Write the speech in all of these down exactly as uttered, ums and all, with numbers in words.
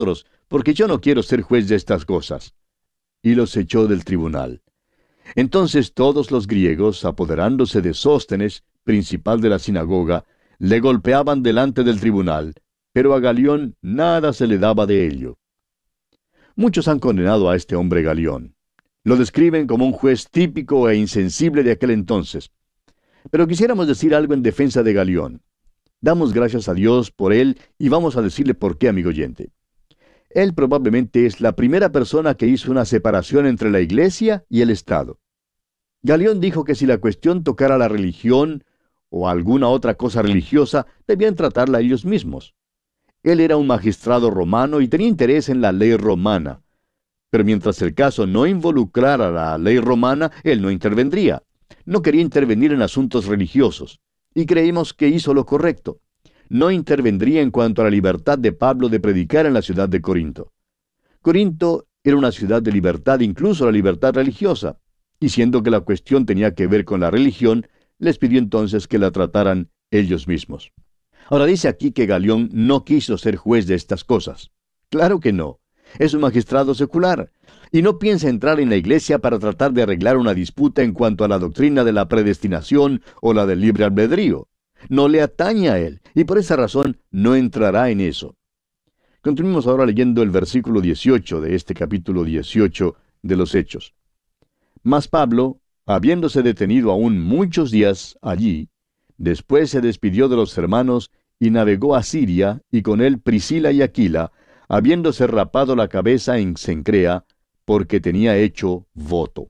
vosotros, porque yo no quiero ser juez de estas cosas. Y los echó del tribunal. Entonces todos los griegos, apoderándose de Sóstenes, principal de la sinagoga, le golpeaban delante del tribunal, pero a Galión nada se le daba de ello. Muchos han condenado a este hombre Galión. Lo describen como un juez típico e insensible de aquel entonces. Pero quisiéramos decir algo en defensa de Galión. Damos gracias a Dios por él y vamos a decirle por qué, amigo oyente. Él probablemente es la primera persona que hizo una separación entre la Iglesia y el Estado. Galión dijo que si la cuestión tocara la religión o alguna otra cosa religiosa, debían tratarla ellos mismos. Él era un magistrado romano y tenía interés en la ley romana. Pero mientras el caso no involucrara la ley romana, él no intervendría. No quería intervenir en asuntos religiosos. Y creímos que hizo lo correcto. No intervendría en cuanto a la libertad de Pablo de predicar en la ciudad de Corinto. Corinto era una ciudad de libertad, incluso la libertad religiosa. Y siendo que la cuestión tenía que ver con la religión, les pidió entonces que la trataran ellos mismos. Ahora dice aquí que Galión no quiso ser juez de estas cosas. Claro que no. Es un magistrado secular. Y no piensa entrar en la iglesia para tratar de arreglar una disputa en cuanto a la doctrina de la predestinación o la del libre albedrío. No le atañe a él, y por esa razón no entrará en eso. Continuemos ahora leyendo el versículo dieciocho de este capítulo dieciocho de los Hechos. Mas Pablo, habiéndose detenido aún muchos días allí, después se despidió de los hermanos y navegó a Siria, y con él Priscila y Aquila, habiéndose rapado la cabeza en Cencrea, porque tenía hecho voto.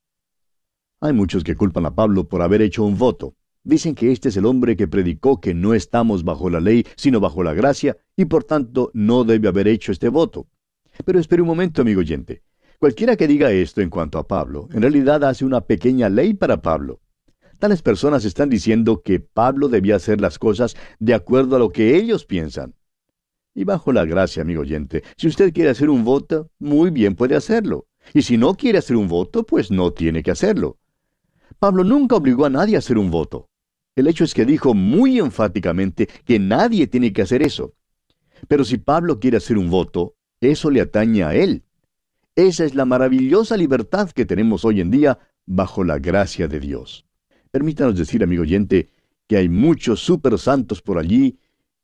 Hay muchos que culpan a Pablo por haber hecho un voto. Dicen que este es el hombre que predicó que no estamos bajo la ley, sino bajo la gracia, y por tanto no debe haber hecho este voto. Pero espere un momento, amigo oyente. Cualquiera que diga esto en cuanto a Pablo, en realidad hace una pequeña ley para Pablo. Tales personas están diciendo que Pablo debía hacer las cosas de acuerdo a lo que ellos piensan. Y bajo la gracia, amigo oyente, si usted quiere hacer un voto, muy bien puede hacerlo. Y si no quiere hacer un voto, pues no tiene que hacerlo. Pablo nunca obligó a nadie a hacer un voto. El hecho es que dijo muy enfáticamente que nadie tiene que hacer eso. Pero si Pablo quiere hacer un voto, eso le atañe a él. Esa es la maravillosa libertad que tenemos hoy en día bajo la gracia de Dios. Permítanos decir, amigo oyente, que hay muchos super santos por allí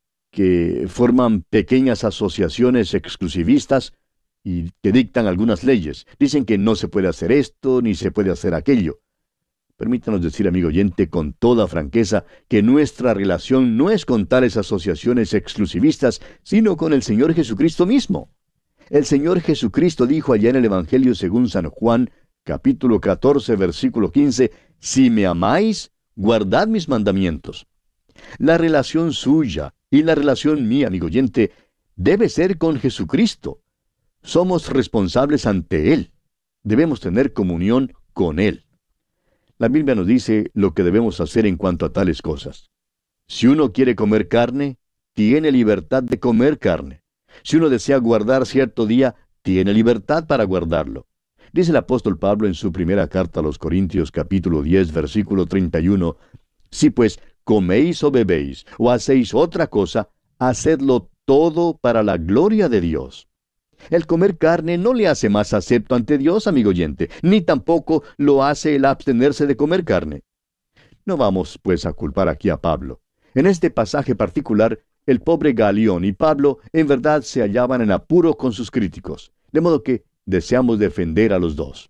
que forman pequeñas asociaciones exclusivistas y que dictan algunas leyes. Dicen que no se puede hacer esto ni se puede hacer aquello. Permítanos decir, amigo oyente, con toda franqueza, que nuestra relación no es con tales asociaciones exclusivistas, sino con el Señor Jesucristo mismo. El Señor Jesucristo dijo allá en el Evangelio según San Juan, capítulo catorce, versículo quince, «Si me amáis, guardad mis mandamientos». La relación suya y la relación mía, amigo oyente, debe ser con Jesucristo. Somos responsables ante Él. Debemos tener comunión con Él. La Biblia nos dice lo que debemos hacer en cuanto a tales cosas. Si uno quiere comer carne, tiene libertad de comer carne. Si uno desea guardar cierto día, tiene libertad para guardarlo. Dice el apóstol Pablo en su primera carta a los Corintios, capítulo diez, versículo treinta y uno, «Si pues coméis o bebéis, o hacéis otra cosa, hacedlo todo para la gloria de Dios». El comer carne no le hace más acepto ante Dios, amigo oyente, ni tampoco lo hace el abstenerse de comer carne. No vamos, pues, a culpar aquí a Pablo. En este pasaje particular, el pobre Galión y Pablo en verdad se hallaban en apuro con sus críticos, de modo que deseamos defender a los dos.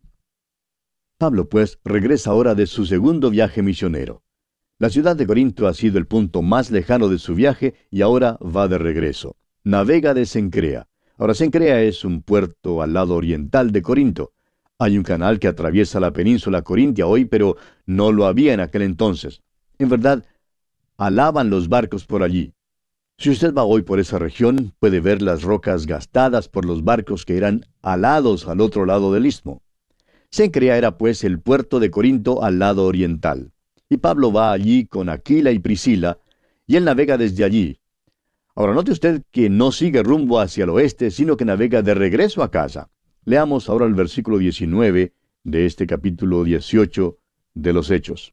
Pablo, pues, regresa ahora de su segundo viaje misionero. La ciudad de Corinto ha sido el punto más lejano de su viaje y ahora va de regreso. Navega de Cencrea. Ahora, Cencrea es un puerto al lado oriental de Corinto. Hay un canal que atraviesa la península corintia hoy, pero no lo había en aquel entonces. En verdad, alaban los barcos por allí. Si usted va hoy por esa región, puede ver las rocas gastadas por los barcos que eran alados al otro lado del istmo. Cencrea era pues el puerto de Corinto al lado oriental. Y Pablo va allí con Aquila y Priscila, y él navega desde allí. Ahora, note usted que no sigue rumbo hacia el oeste, sino que navega de regreso a casa. Leamos ahora el versículo diecinueve de este capítulo dieciocho de los Hechos.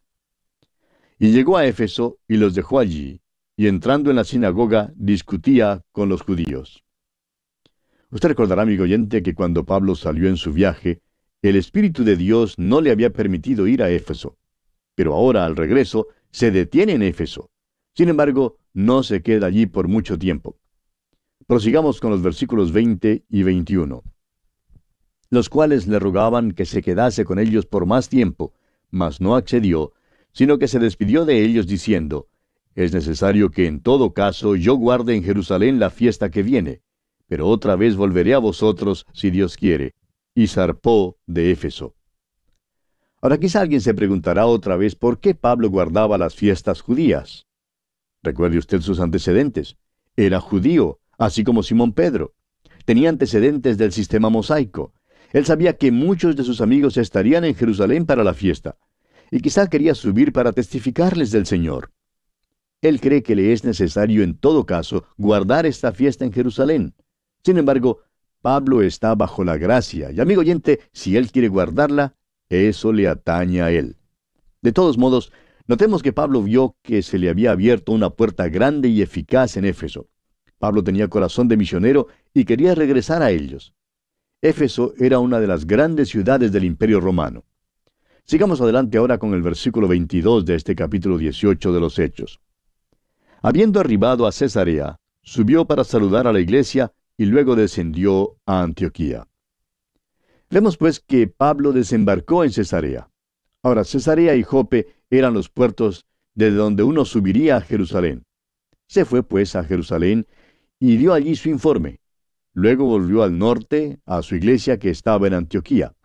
Y llegó a Éfeso y los dejó allí, y entrando en la sinagoga discutía con los judíos. Usted recordará, amigo oyente, que cuando Pablo salió en su viaje, el Espíritu de Dios no le había permitido ir a Éfeso. Pero ahora, al regreso, se detiene en Éfeso. Sin embargo, no se queda allí por mucho tiempo. Prosigamos con los versículos veinte y veintiuno. Los cuales le rogaban que se quedase con ellos por más tiempo, mas no accedió, sino que se despidió de ellos diciendo, es necesario que en todo caso yo guarde en Jerusalén la fiesta que viene, pero otra vez volveré a vosotros si Dios quiere. Y zarpó de Éfeso. Ahora quizá alguien se preguntará otra vez por qué Pablo guardaba las fiestas judías. Recuerde usted sus antecedentes. Era judío, así como Simón Pedro. Tenía antecedentes del sistema mosaico. Él sabía que muchos de sus amigos estarían en Jerusalén para la fiesta, y quizá quería subir para testificarles del Señor. Él cree que le es necesario en todo caso guardar esta fiesta en Jerusalén. Sin embargo, Pablo está bajo la gracia, y amigo oyente, si él quiere guardarla, eso le atañe a él. De todos modos, notemos que Pablo vio que se le había abierto una puerta grande y eficaz en Éfeso. Pablo tenía corazón de misionero y quería regresar a ellos. Éfeso era una de las grandes ciudades del Imperio Romano. Sigamos adelante ahora con el versículo veintidós de este capítulo dieciocho de los Hechos. Habiendo arribado a Cesarea, subió para saludar a la iglesia y luego descendió a Antioquía. Vemos pues que Pablo desembarcó en Cesarea. Ahora, Cesarea y Jope eran los puertos desde donde uno subiría a Jerusalén. Se fue pues a Jerusalén y dio allí su informe. Luego volvió al norte, a su iglesia que estaba en Antioquía.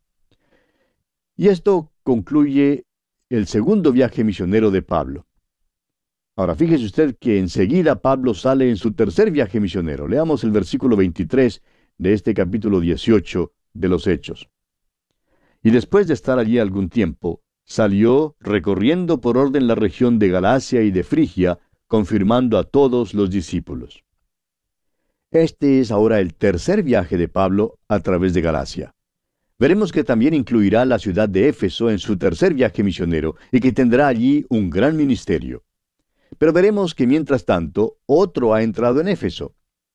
Y esto concluye el segundo viaje misionero de Pablo. Ahora, fíjese usted que enseguida Pablo sale en su tercer viaje misionero. Leamos el versículo veintitrés de este capítulo dieciocho de los Hechos. Y después de estar allí algún tiempo, salió recorriendo por orden la región de Galacia y de Frigia, confirmando a todos los discípulos. Este es ahora el tercer viaje de Pablo a través de Galacia. Veremos que también incluirá la ciudad de Éfeso en su tercer viaje misionero y que tendrá allí un gran ministerio. Pero veremos que mientras tanto, otro ha entrado en Éfeso.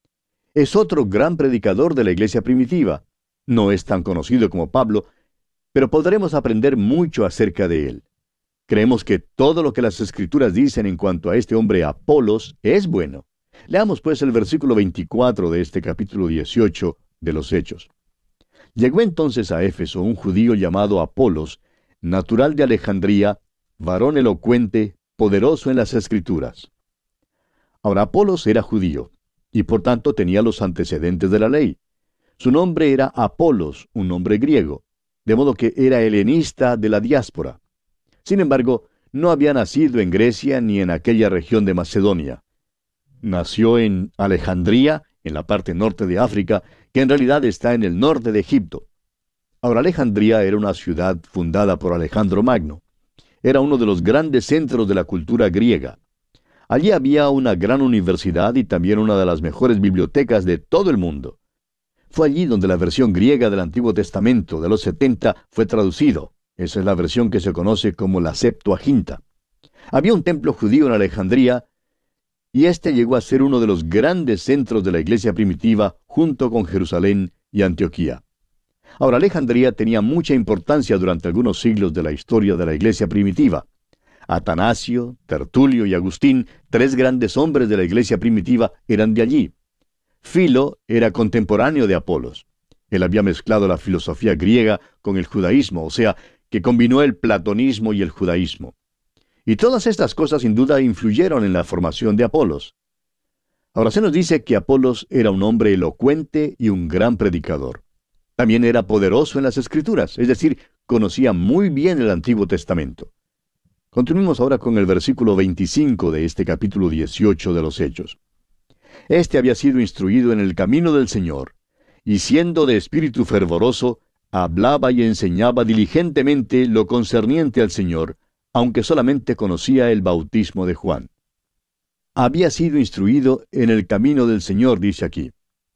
Es otro gran predicador de la iglesia primitiva. No es tan conocido como Pablo, pero podremos aprender mucho acerca de él. Creemos que todo lo que las Escrituras dicen en cuanto a este hombre Apolos es bueno. Leamos pues el versículo veinticuatro de este capítulo dieciocho de los Hechos. Llegó entonces a Éfeso un judío llamado Apolos, natural de Alejandría, varón elocuente, poderoso en las Escrituras. Ahora Apolos era judío, y por tanto tenía los antecedentes de la ley. Su nombre era Apolos, un nombre griego, de modo que era helenista de la diáspora. Sin embargo, no había nacido en Grecia ni en aquella región de Macedonia. Nació en Alejandría, en la parte norte de África, que en realidad está en el norte de Egipto. Ahora, Alejandría era una ciudad fundada por Alejandro Magno. Era uno de los grandes centros de la cultura griega. Allí había una gran universidad y también una de las mejores bibliotecas de todo el mundo. Fue allí donde la versión griega del Antiguo Testamento de los setenta fue traducido. Esa es la versión que se conoce como la Septuaginta. Había un templo judío en Alejandría, y este llegó a ser uno de los grandes centros de la iglesia primitiva junto con Jerusalén y Antioquía. Ahora, Alejandría tenía mucha importancia durante algunos siglos de la historia de la iglesia primitiva. Atanasio, Tertulio y Agustín, tres grandes hombres de la iglesia primitiva, eran de allí. Filo era contemporáneo de Apolos. Él había mezclado la filosofía griega con el judaísmo, o sea, que combinó el platonismo y el judaísmo. Y todas estas cosas sin duda influyeron en la formación de Apolos. Ahora se nos dice que Apolos era un hombre elocuente y un gran predicador. También era poderoso en las Escrituras, es decir, conocía muy bien el Antiguo Testamento. Continuemos ahora con el versículo veinticinco de este capítulo dieciocho de los Hechos. Este había sido instruido en el camino del Señor, y siendo de espíritu fervoroso, hablaba y enseñaba diligentemente lo concerniente al Señor, aunque solamente conocía el bautismo de Juan. Había sido instruido en el camino del Señor, dice aquí.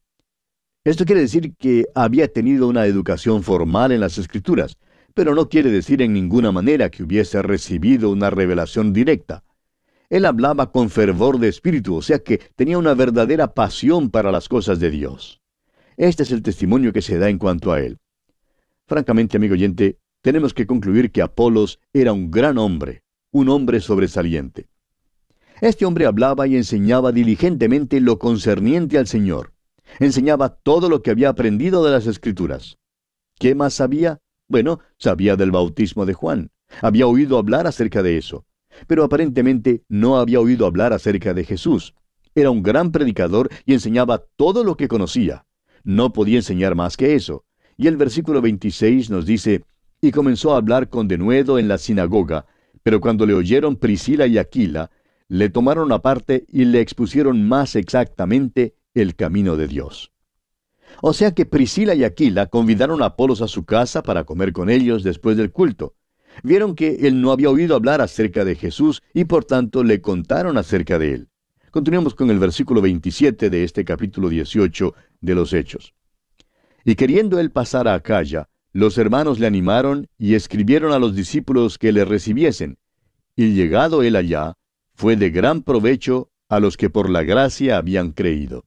Esto quiere decir que había tenido una educación formal en las Escrituras, pero no quiere decir en ninguna manera que hubiese recibido una revelación directa. Él hablaba con fervor de espíritu, o sea que tenía una verdadera pasión para las cosas de Dios. Este es el testimonio que se da en cuanto a él. Francamente, amigo oyente, tenemos que concluir que Apolos era un gran hombre, un hombre sobresaliente. Este hombre hablaba y enseñaba diligentemente lo concerniente al Señor. Enseñaba todo lo que había aprendido de las Escrituras. ¿Qué más sabía? Bueno, sabía del bautismo de Juan. Había oído hablar acerca de eso. Pero aparentemente no había oído hablar acerca de Jesús. Era un gran predicador y enseñaba todo lo que conocía. No podía enseñar más que eso. Y el versículo veintiséis nos dice, y comenzó a hablar con denuedo en la sinagoga, pero cuando le oyeron Priscila y Aquila, le tomaron aparte y le expusieron más exactamente el camino de Dios. O sea que Priscila y Aquila convidaron a Apolos a su casa para comer con ellos después del culto. Vieron que él no había oído hablar acerca de Jesús y por tanto le contaron acerca de él. Continuemos con el versículo veintisiete de este capítulo dieciocho de los Hechos. Y queriendo él pasar a Acaya, los hermanos le animaron y escribieron a los discípulos que le recibiesen. Y llegado él allá, fue de gran provecho a los que por la gracia habían creído.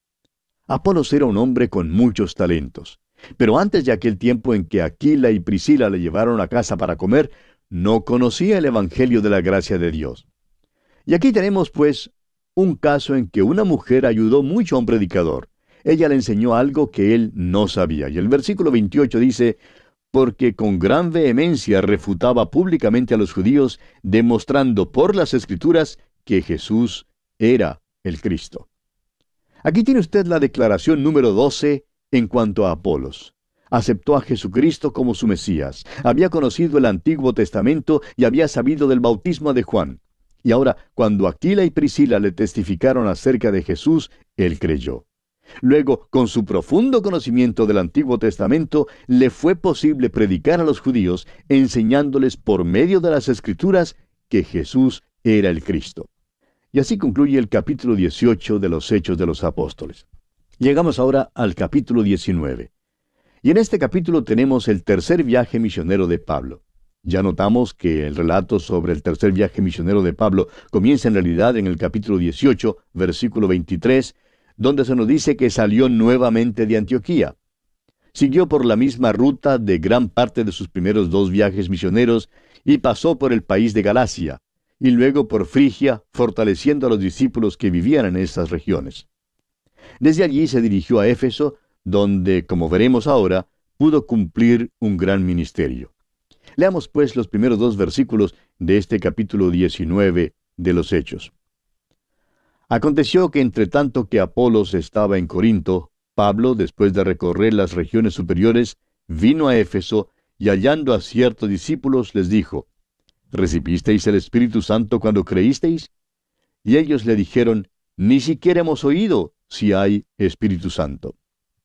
Apolos era un hombre con muchos talentos, pero antes de aquel tiempo en que Aquila y Priscila le llevaron a casa para comer, no conocía el evangelio de la gracia de Dios. Y aquí tenemos, pues, un caso en que una mujer ayudó mucho a un predicador. Ella le enseñó algo que él no sabía. Y el versículo veintiocho dice, porque con gran vehemencia refutaba públicamente a los judíos, demostrando por las Escrituras que Jesús era el Cristo. Aquí tiene usted la declaración número doce en cuanto a Apolos. Aceptó a Jesucristo como su Mesías, había conocido el Antiguo Testamento y había sabido del bautismo de Juan. Y ahora, cuando Aquila y Priscila le testificaron acerca de Jesús, él creyó. Luego, con su profundo conocimiento del Antiguo Testamento, le fue posible predicar a los judíos, enseñándoles por medio de las Escrituras que Jesús era el Cristo. Y así concluye el capítulo dieciocho de los Hechos de los Apóstoles. Llegamos ahora al capítulo diecinueve. Y en este capítulo tenemos el tercer viaje misionero de Pablo. Ya notamos que el relato sobre el tercer viaje misionero de Pablo comienza en realidad en el capítulo dieciocho, versículo veintitrés, donde se nos dice que salió nuevamente de Antioquía. Siguió por la misma ruta de gran parte de sus primeros dos viajes misioneros y pasó por el país de Galacia, y luego por Frigia, fortaleciendo a los discípulos que vivían en estas regiones. Desde allí se dirigió a Éfeso, donde, como veremos ahora, pudo cumplir un gran ministerio. Leamos pues los primeros dos versículos de este capítulo diecinueve de los Hechos. Aconteció que entre tanto que Apolos estaba en Corinto, Pablo, después de recorrer las regiones superiores, vino a Éfeso y hallando a ciertos discípulos les dijo, ¿recibisteis el Espíritu Santo cuando creísteis? Y ellos le dijeron, ni siquiera hemos oído si hay Espíritu Santo.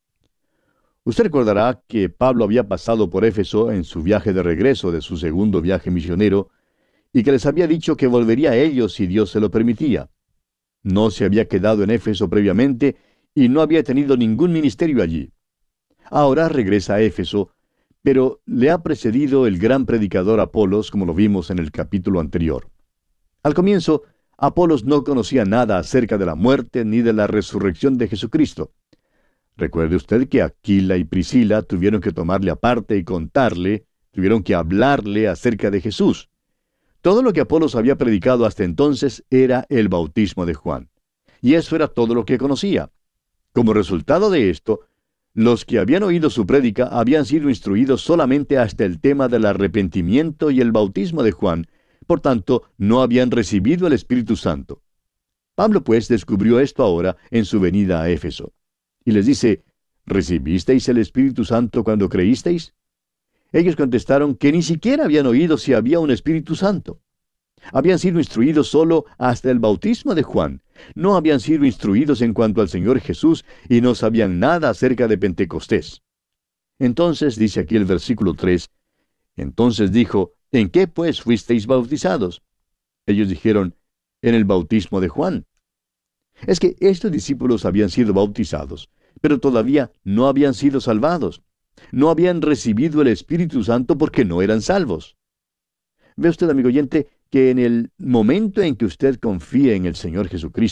Usted recordará que Pablo había pasado por Éfeso en su viaje de regreso de su segundo viaje misionero, y que les había dicho que volvería a ellos si Dios se lo permitía. No se había quedado en Éfeso previamente y no había tenido ningún ministerio allí. Ahora regresa a Éfeso, pero le ha precedido el gran predicador Apolos, como lo vimos en el capítulo anterior. Al comienzo, Apolos no conocía nada acerca de la muerte ni de la resurrección de Jesucristo. Recuerde usted que Aquila y Priscila tuvieron que tomarle aparte y contarle, tuvieron que hablarle acerca de Jesús. Todo lo que Apolos había predicado hasta entonces era el bautismo de Juan. Y eso era todo lo que conocía. Como resultado de esto, los que habían oído su prédica habían sido instruidos solamente hasta el tema del arrepentimiento y el bautismo de Juan, por tanto, no habían recibido el Espíritu Santo. Pablo, pues, descubrió esto ahora en su venida a Éfeso. Y les dice, ¿recibisteis el Espíritu Santo cuando creísteis? Ellos contestaron que ni siquiera habían oído si había un Espíritu Santo. Habían sido instruidos solo hasta el bautismo de Juan. No habían sido instruidos en cuanto al Señor Jesús y no sabían nada acerca de Pentecostés. Entonces, dice aquí el versículo tres, entonces dijo, ¿en qué pues fuisteis bautizados? Ellos dijeron, en el bautismo de Juan. Es que estos discípulos habían sido bautizados, pero todavía no habían sido salvados. No habían recibido el Espíritu Santo porque no eran salvos. Ve usted, amigo oyente, que en el momento en que usted confíe en el Señor Jesucristo,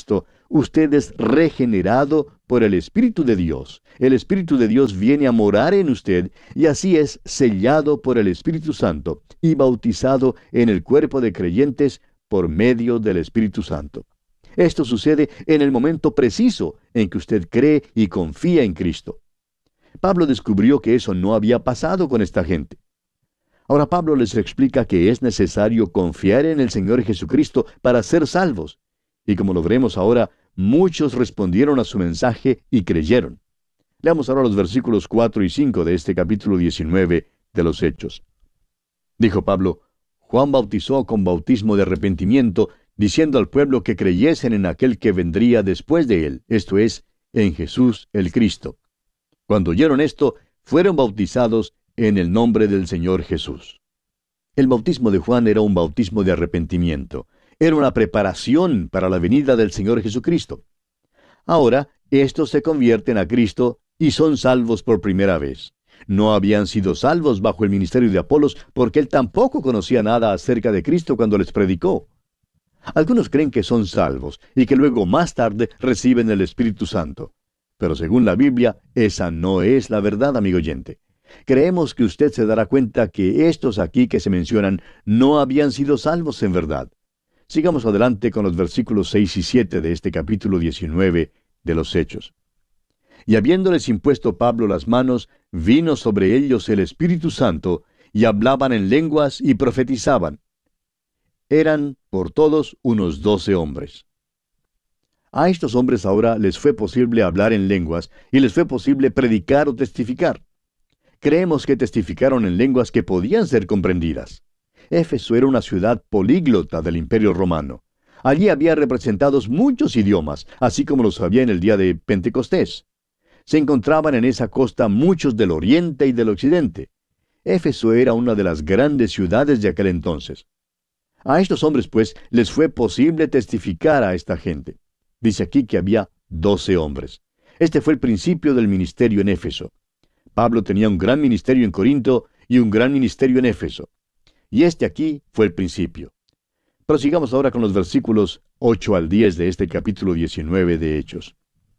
Usted es regenerado por el Espíritu de Dios. El Espíritu de Dios viene a morar en usted y así es sellado por el Espíritu Santo y bautizado en el cuerpo de creyentes por medio del Espíritu Santo. Esto sucede en el momento preciso en que usted cree y confía en Cristo. Pablo descubrió que eso no había pasado con esta gente. Ahora Pablo les explica que es necesario confiar en el Señor Jesucristo para ser salvos. Y como lo veremos ahora, muchos respondieron a su mensaje y creyeron. Leamos ahora los versículos cuatro y cinco de este capítulo diecinueve de los Hechos. Dijo Pablo: Juan bautizó con bautismo de arrepentimiento, diciendo al pueblo que creyesen en aquel que vendría después de él, esto es, en Jesús el Cristo. Cuando oyeron esto, fueron bautizados en el nombre del Señor Jesús. El bautismo de Juan era un bautismo de arrepentimiento. Era una preparación para la venida del Señor Jesucristo. Ahora, estos se convierten a Cristo y son salvos por primera vez. No habían sido salvos bajo el ministerio de Apolos porque él tampoco conocía nada acerca de Cristo cuando les predicó. Algunos creen que son salvos y que luego más tarde reciben el Espíritu Santo. Pero según la Biblia, esa no es la verdad, amigo oyente. Creemos que usted se dará cuenta que estos aquí que se mencionan no habían sido salvos en verdad. Sigamos adelante con los versículos seis y siete de este capítulo diecinueve de los Hechos. Y habiéndoles impuesto Pablo las manos, vino sobre ellos el Espíritu Santo, y hablaban en lenguas y profetizaban. Eran, por todos, unos doce hombres. A estos hombres ahora les fue posible hablar en lenguas, y les fue posible predicar o testificar. Creemos que testificaron en lenguas que podían ser comprendidas. Éfeso era una ciudad políglota del Imperio Romano. Allí había representados muchos idiomas, así como los había en el día de Pentecostés. Se encontraban en esa costa muchos del oriente y del occidente. Éfeso era una de las grandes ciudades de aquel entonces. A estos hombres, pues, les fue posible testificar a esta gente. Dice aquí que había doce hombres. Este fue el principio del ministerio en Éfeso. Pablo tenía un gran ministerio en Corinto y un gran ministerio en Éfeso. Y este aquí fue el principio. Prosigamos ahora con los versículos ocho al diez de este capítulo diecinueve de Hechos.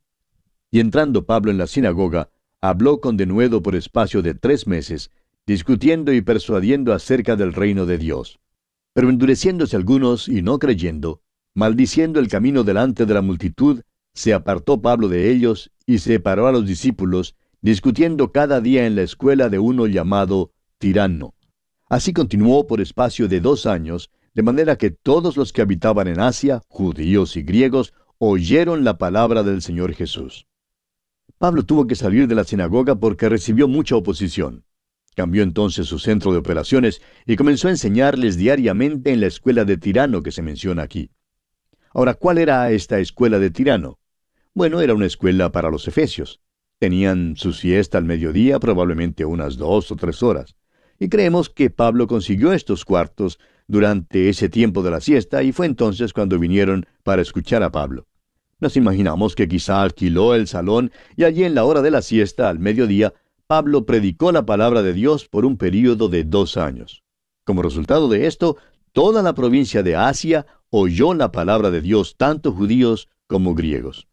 Y entrando Pablo en la sinagoga, habló con denuedo por espacio de tres meses, discutiendo y persuadiendo acerca del reino de Dios. Pero endureciéndose algunos y no creyendo, maldiciendo el camino delante de la multitud, se apartó Pablo de ellos y separó a los discípulos, discutiendo cada día en la escuela de uno llamado Tirano. Así continuó por espacio de dos años, de manera que todos los que habitaban en Asia, judíos y griegos, oyeron la palabra del Señor Jesús. Pablo tuvo que salir de la sinagoga porque recibió mucha oposición. Cambió entonces su centro de operaciones y comenzó a enseñarles diariamente en la escuela de Tirano que se menciona aquí. Ahora, ¿cuál era esta escuela de Tirano? Bueno, era una escuela para los efesios. Tenían su siesta al mediodía, probablemente unas dos o tres horas. Y creemos que Pablo consiguió estos cuartos durante ese tiempo de la siesta y fue entonces cuando vinieron para escuchar a Pablo. Nos imaginamos que quizá alquiló el salón y allí en la hora de la siesta, al mediodía, Pablo predicó la palabra de Dios por un período de dos años. Como resultado de esto, toda la provincia de Asia oyó la palabra de Dios, tanto judíos como griegos.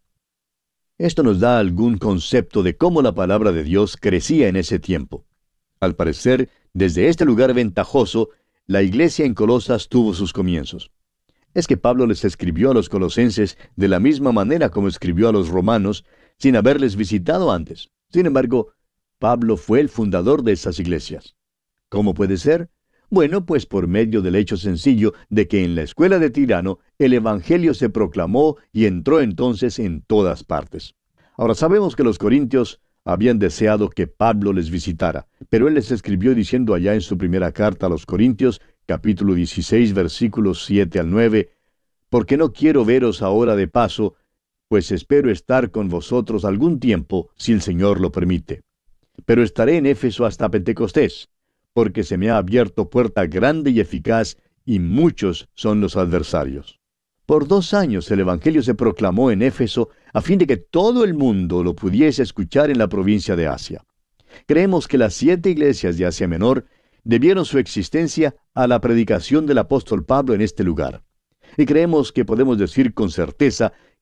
Esto nos da algún concepto de cómo la palabra de Dios crecía en ese tiempo. Al parecer, desde este lugar ventajoso, la iglesia en Colosas tuvo sus comienzos. Es que Pablo les escribió a los colosenses de la misma manera como escribió a los romanos, sin haberles visitado antes. Sin embargo, Pablo fue el fundador de esas iglesias. ¿Cómo puede ser? Bueno, pues por medio del hecho sencillo de que en la escuela de Tirano el Evangelio se proclamó y entró entonces en todas partes. Ahora sabemos que los corintios habían deseado que Pablo les visitara, pero él les escribió diciendo allá en su primera carta a los Corintios, capítulo dieciséis, versículos siete al nueve, «Porque no quiero veros ahora de paso, pues espero estar con vosotros algún tiempo, si el Señor lo permite. Pero estaré en Éfeso hasta Pentecostés, porque se me ha abierto puerta grande y eficaz, y muchos son los adversarios». Por dos años el Evangelio se proclamó en Éfeso a fin de que todo el mundo lo pudiese escuchar en la provincia de Asia. Creemos que las siete iglesias de Asia Menor debieron su existencia a la predicación del apóstol Pablo en este lugar. Y creemos que podemos decir con certeza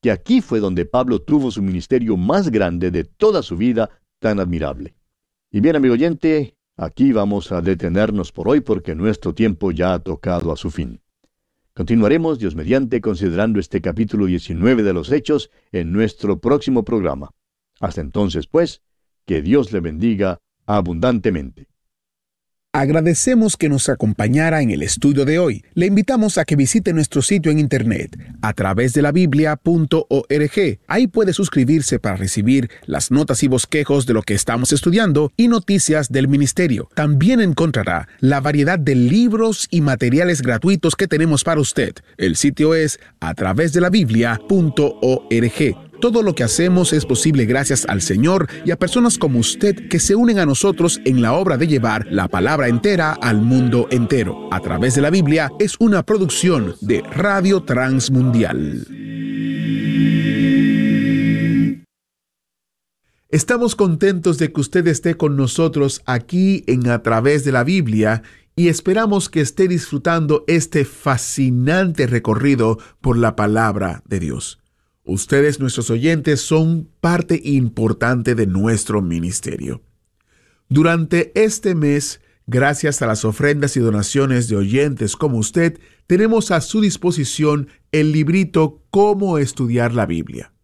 que aquí fue donde Pablo tuvo su ministerio más grande de toda su vida tan admirable. Y bien, amigo oyente, aquí vamos a detenernos por hoy porque nuestro tiempo ya ha tocado a su fin. Continuaremos, Dios mediante, considerando este capítulo diecinueve de los Hechos en nuestro próximo programa. Hasta entonces, pues, que Dios le bendiga abundantemente. Agradecemos que nos acompañara en el estudio de hoy. Le invitamos a que visite nuestro sitio en internet a través de la biblia punto org. Ahí puede suscribirse para recibir las notas y bosquejos de lo que estamos estudiando y noticias del ministerio. También encontrará la variedad de libros y materiales gratuitos que tenemos para usted. El sitio es a través de la biblia punto org. Todo lo que hacemos es posible gracias al Señor y a personas como usted que se unen a nosotros en la obra de llevar la palabra entera al mundo entero. A través de la Biblia es una producción de Radio Transmundial. Estamos contentos de que usted esté con nosotros aquí en A Través de la Biblia y esperamos que esté disfrutando este fascinante recorrido por la palabra de Dios. Ustedes, nuestros oyentes, son parte importante de nuestro ministerio. Durante este mes, gracias a las ofrendas y donaciones de oyentes como usted, tenemos a su disposición el librito Cómo estudiar la Biblia.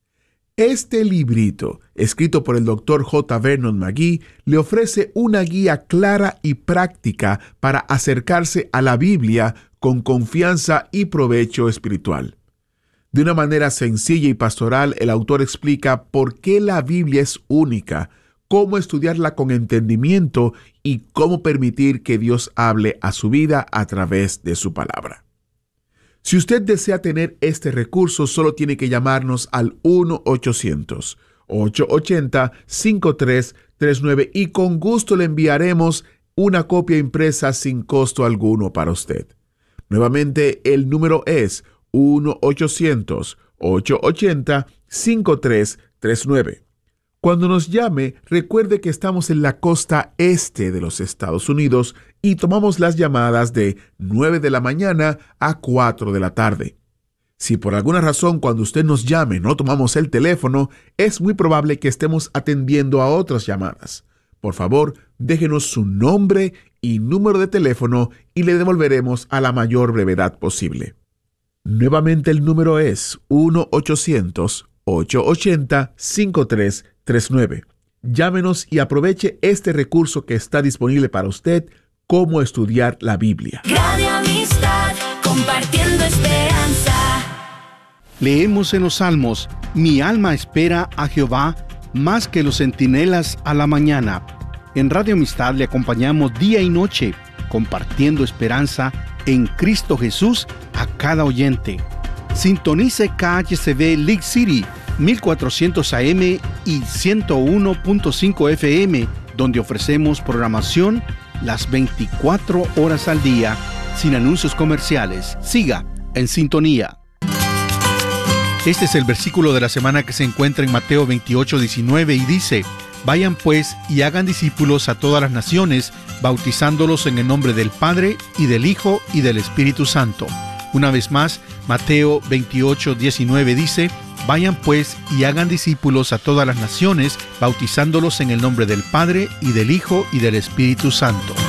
Este librito, escrito por el doctor J. Vernon McGee, le ofrece una guía clara y práctica para acercarse a la Biblia con confianza y provecho espiritual. De una manera sencilla y pastoral, el autor explica por qué la Biblia es única, cómo estudiarla con entendimiento y cómo permitir que Dios hable a su vida a través de su palabra. Si usted desea tener este recurso, solo tiene que llamarnos al uno ochocientos, ocho ocho cero, cinco tres tres nueve y con gusto le enviaremos una copia impresa sin costo alguno para usted. Nuevamente, el número es uno ochocientos, ocho ocho cero, cinco tres tres nueve. Cuando nos llame, recuerde que estamos en la costa este de los Estados Unidos y tomamos las llamadas de nueve de la mañana a cuatro de la tarde. Si por alguna razón cuando usted nos llame no tomamos el teléfono, es muy probable que estemos atendiendo a otras llamadas. Por favor, déjenos su nombre y número de teléfono y le devolveremos a la mayor brevedad posible. Nuevamente el número es uno ochocientos, ocho ocho cero, cinco tres tres nueve. Llámenos y aproveche este recurso que está disponible para usted, Cómo estudiar la Biblia. Radio Amistad, compartiendo esperanza. Leemos en los Salmos: mi alma espera a Jehová más que los centinelas a la mañana. En Radio Amistad le acompañamos día y noche, compartiendo esperanza en Cristo Jesús a cada oyente. Sintonice K H C B League City mil cuatrocientos A M y ciento uno punto cinco F M, donde ofrecemos programación las veinticuatro horas al día, sin anuncios comerciales. Siga en sintonía. Este es el versículo de la semana que se encuentra en Mateo veintiocho diecinueve y dice: vayan pues y hagan discípulos a todas las naciones, bautizándolos en el nombre del Padre, y del Hijo, y del Espíritu Santo. Una vez más, Mateo veintiocho diecinueve dice: vayan pues y hagan discípulos a todas las naciones, bautizándolos en el nombre del Padre, y del Hijo, y del Espíritu Santo.